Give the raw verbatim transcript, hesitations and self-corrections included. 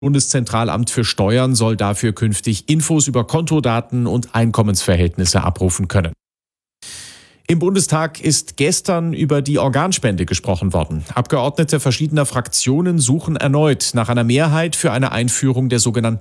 Bundeszentralamt für Steuern soll dafür künftig Infos über Kontodaten und Einkommensverhältnisse abrufen können. Im Bundestag ist gestern über die Organspende gesprochen worden. Abgeordnete verschiedener Fraktionen suchen erneut nach einer Mehrheit für eine Einführung der sogenannten